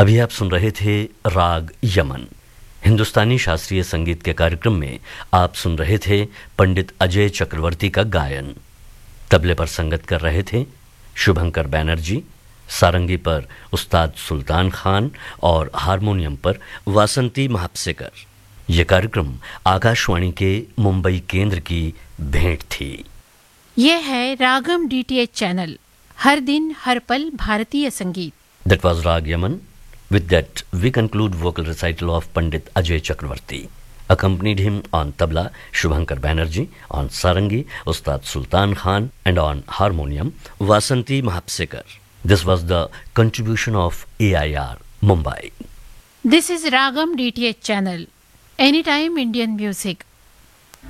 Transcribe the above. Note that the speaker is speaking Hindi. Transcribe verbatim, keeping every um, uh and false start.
अभी आप सुन रहे थे राग यमन। हिंदुस्तानी शास्त्रीय संगीत के कार्यक्रम में आप सुन रहे थे पंडित अजय चक्रवर्ती का गायन। तबले पर संगत कर रहे थे शुभंकर बैनर्जी, सारंगी पर उस्ताद सुल्तान खान और हारमोनियम पर वासंती महापसेकर। यह कार्यक्रम आकाशवाणी के मुंबई केंद्र की भेंट थी। यह है रागम डीटीएच चैनल, हर दिन हर पल भारतीय संगीत। That was Rag Yaman. With that, we conclude vocal recital of Pandit Ajay Chakravarti. Accompanied him on tabla Shubhankar Banerjee, on sarangi Ustad Sultan Khan, and on harmonium Vasanti Mahapsekar. This was the contribution of A I R Mumbai. This is Ragam D T H channel, anytime Indian music.